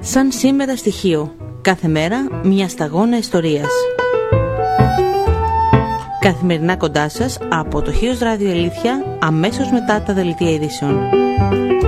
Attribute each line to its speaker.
Speaker 1: Σαν σήμερα στοιχείο. Κάθε μέρα μια σταγόνα ιστορίας. Καθημερινά κοντά σας από το Χίος Ράδιο Ελήθεια, αμέσως μετά τα δελτία ειδήσεων.